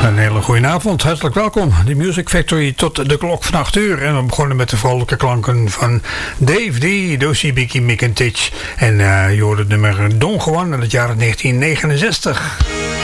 Een hele goede avond, hartelijk welkom. De Music Factory tot de klok van 8 uur. En we begonnen met de vrolijke klanken van Dave D, Dosie Biki Mick en Titch. En je hoorde het nummer Don Juan uit het jaar 1969.